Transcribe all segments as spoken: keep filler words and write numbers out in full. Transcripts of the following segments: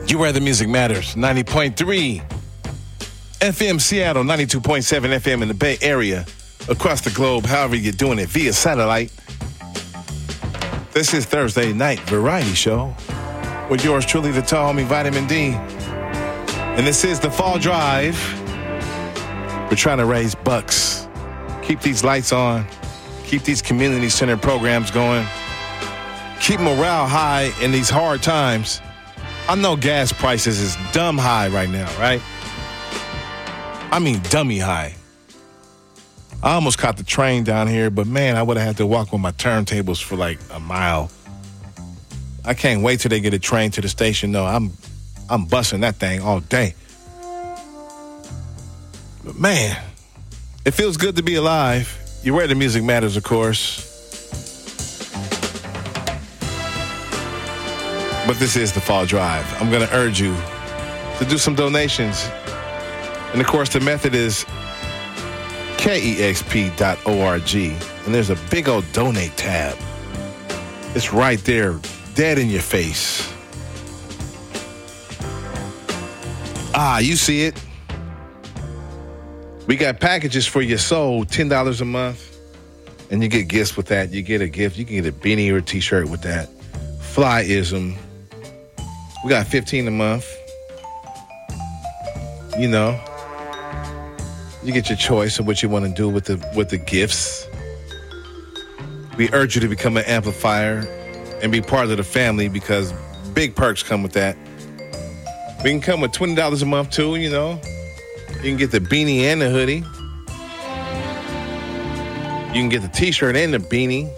You where the music matters. ninety point three F M Seattle, ninety-two point seven F M in the Bay Area. Across the globe, however you're doing it, via satellite. This is Thursday Night Variety Show with yours truly, the tall homie Vitamin D. And this is the Fall Drive. We're trying to raise bucks. Keep these lights on. Keep these community-centered programs going. Keep morale high in these hard times. I know gas prices is dumb high right now, right? I mean dummy high. I almost caught the train down here, but man, I would have had to walk with my turntables for like a mile. I can't wait till they get a train to the station. No, I'm I'm busting that thing all day. But man, it feels good to be alive. You where the music matters, of course. But this is the Fall Drive. I'm going to urge you to do some donations. And, of course, the method is K E X P dot org. And there's a big old donate tab. It's right there, dead in your face. Ah, you see it. We got packages for your soul, ten dollars a month. And you get gifts with that. You get a gift. You can get a beanie or a T-shirt with that. Flyism. We got fifteen a month. You know, you get your choice of what you want to do with the with the gifts. We urge you to become an amplifier and be part of the family because big perks come with that. We can come with twenty dollars a month too, you know. You can get the beanie and the hoodie. You can get the T-shirt and the beanie.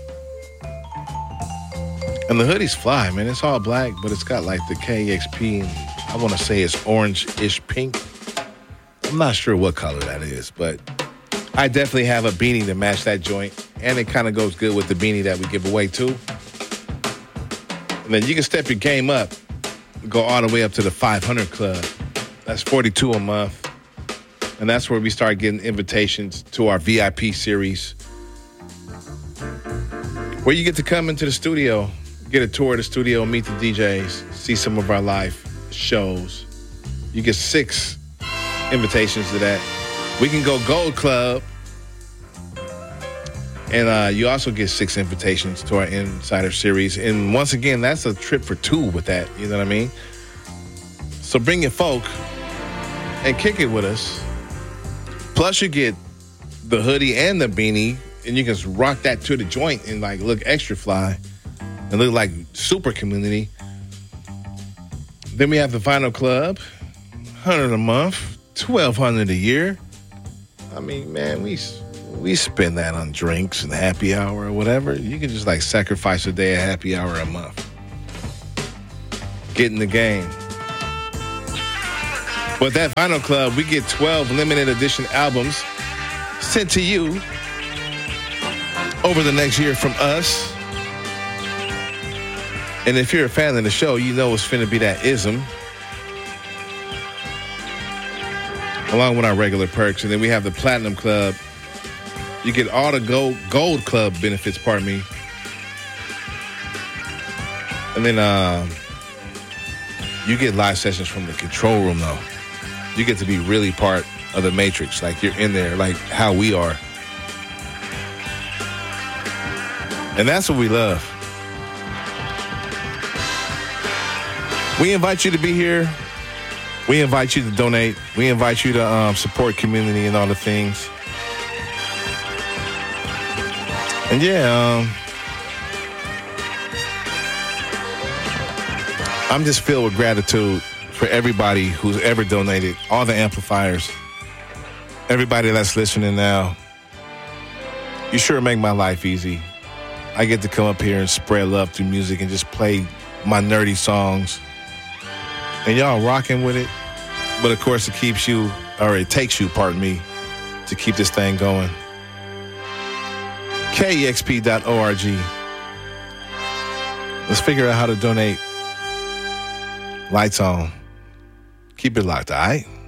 And the hoodie's fly, man. It's all black, but it's got like the K E X P. And I want to say it's orange-ish pink. I'm not sure what color that is, but I definitely have a beanie to match that joint. And it kind of goes good with the beanie that we give away, too. And then you can step your game up. Go all the way up to the five hundred Club. That's forty-two a month. And that's where we start getting invitations to our V I P series. Where you get to come into the studio, get a tour of the studio, meet the D Js, see some of our live shows. You get six invitations to that. We can go Gold Club. And uh, you also get six invitations to our Insider Series. And once again, that's a trip for two with that. You know what I mean? So bring your folk and kick it with us. Plus, you get the hoodie and the beanie. And you can rock that to the joint and like look extra fly and look like super community. Then we have the Vinyl Club, one hundred a month, twelve hundred a year. I mean, man, we we spend that on drinks and happy hour or whatever. You can just like sacrifice a day of happy hour a month. Get in the game. But that Vinyl Club, we get twelve limited edition albums sent to you over the next year from us. And if you're a fan of the show, you know it's finna be that ism. Along with our regular perks. And then we have the Platinum Club. You get all the Gold, Gold Club benefits, pardon me. And then uh, you get live sessions from the control room, though. You get to be really part of the Matrix. Like you're in there, like how we are. And that's what we love. We invite you to be here. We invite you to donate. We invite you to um, support community and all the things. And yeah, um, I'm just filled with gratitude for everybody who's ever donated, all the amplifiers, everybody that's listening now. You sure make my life easy. I get to come up here and spread love through music and just play my nerdy songs. And y'all rocking with it. But of course it keeps you, or it takes you, pardon me, to keep this thing going. K E X P dot org. Let's figure out how to donate. Lights on. Keep it locked, all right?